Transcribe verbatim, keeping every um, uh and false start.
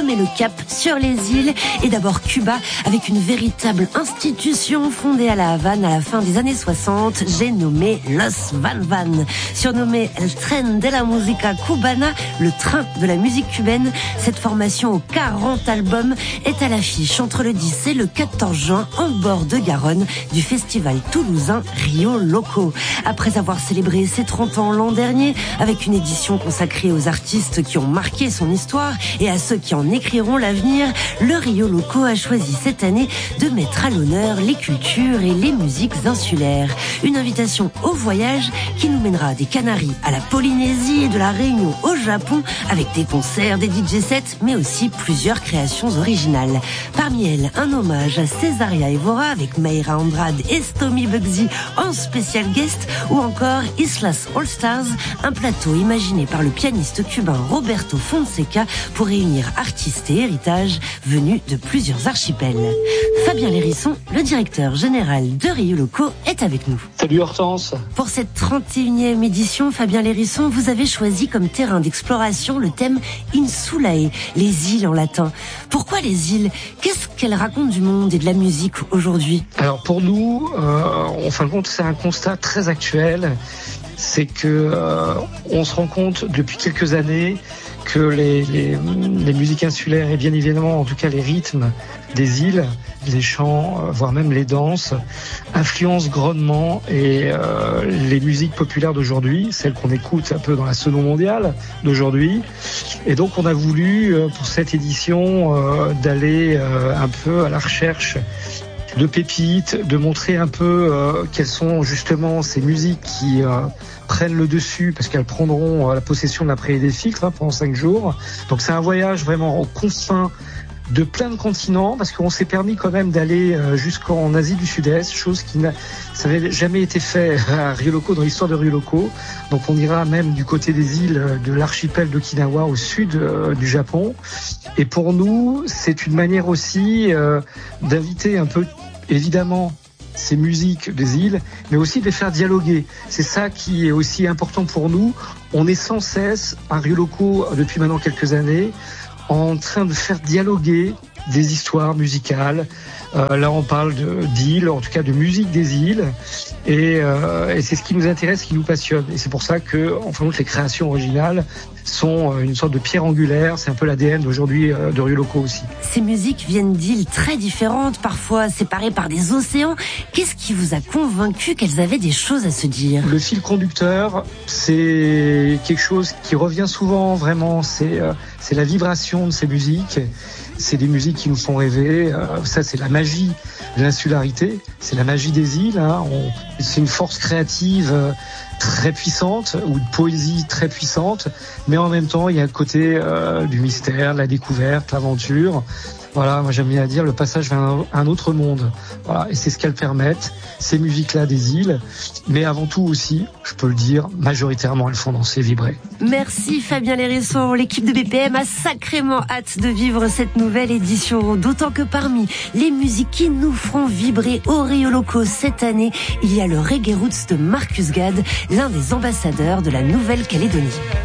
met le cap sur les îles. Et d'abord Cuba, avec une véritable institution fondée à la Havane à la fin des années soixante, j'ai nommé Los Van Van. Surnommé El Tren de la Música Cubana, le train de la musique cubaine, cette formation aux quarante albums est à l'affiche entre le dix et le quatorze juin en bord de Garonne du festival toulousain Rio Loco. Après avoir célébré ses trente ans l'an dernier avec une édition consacrée aux artistes qui ont marqué son histoire et à ceux qui en écriront l'avenir, le Rio Loco a choisi cette année de mettre à l'honneur les cultures et les musiques insulaires. Une invitation au voyage qui nous mènera des Canaries à la Polynésie et de la Réunion au Japon avec des concerts, des D J sets, mais aussi plusieurs créations originales. Parmi elles, un hommage à Cesaria Evora avec Mayra Andrade et Stomy Bugsy en spécial guest, ou encore Islas All Stars, un plateau imaginé par le pianiste cubain Roberto Fonseca pour réunir artistes et héritages venus de plusieurs archipels. Fabien Lérisson, le directeur général de Rio Loco, est avec nous. Salut Hortense. Pour cette trente et unième édition, Fabien Lérisson, vous avez choisi comme terrain d'exploration le thème Insulae, les îles en latin. Pourquoi les îles? Qu'est-ce qu'elles racontent du monde et de la musique aujourd'hui? Alors pour nous, euh, en fin de compte, c'est un constat très actuel. C'est que euh, on se rend compte depuis quelques années que les, les, les musiques insulaires et bien évidemment, en tout cas les rythmes des îles, les chants, voire même les danses, influencent grandement et euh, les musiques populaires d'aujourd'hui, celles qu'on écoute un peu dans la sono mondiale d'aujourd'hui. Et donc on a voulu, pour cette édition, euh, d'aller euh, un peu à la recherche de pépites, de montrer un peu euh, quelles sont justement ces musiques qui euh, prennent le dessus, parce qu'elles prendront euh, la possession de la prairie des filtres hein, pendant cinq jours. Donc c'est un voyage vraiment aux confins de plein de continents, parce qu'on s'est permis quand même d'aller euh, jusqu'en Asie du Sud-Est, chose qui n'a ça n'avait jamais été fait à Rio Loco, dans l'histoire de Rio Loco. Donc on ira même du côté des îles de l'archipel d'Okinawa au sud euh, du Japon. Et pour nous, c'est une manière aussi euh, d'inviter un peu, évidemment, ces musiques des îles, mais aussi de les faire dialoguer. C'est ça qui est aussi important pour nous. On est sans cesse à Rio Loco depuis maintenant quelques années en train de faire dialoguer des histoires musicales. Euh, là, on parle de, d'îles, en tout cas de musique des îles, et, euh, et c'est ce qui nous intéresse, ce qui nous passionne. Et c'est pour ça que, en fin de compte, les créations originales sont une sorte de pierre angulaire. C'est un peu l'A D N d'aujourd'hui euh, de Rio Loco aussi. Ces musiques viennent d'îles très différentes, parfois séparées par des océans. Qu'est-ce qui vous a convaincu qu'elles avaient des choses à se dire? Le fil conducteur, c'est quelque chose qui revient souvent, vraiment. C'est, euh, c'est la vibration de ces musiques. C'est des musiques qui nous font rêver. Euh, ça, c'est la magie de l'insularité. C'est la magie des îles. Hein. On, c'est une force créative euh, très puissante, ou de poésie très puissante. Mais en même temps, il y a le côté euh, du mystère, de la découverte, l'aventure. Voilà, moi j'aime bien dire le passage vers un, un autre monde. Voilà, et c'est ce qu'elles permettent, ces musiques-là des îles. Mais avant tout aussi, je peux le dire, majoritairement elles font danser, vibrer. Merci Fabien Lérisson. L'équipe de B P M a sacrément hâte de vivre cette nouvelle édition. D'autant que parmi les musiques qui nous feront vibrer au Rio Loco cette année, il y a le Reggae Roots de Marcus Gad, l'un des ambassadeurs de la Nouvelle-Calédonie.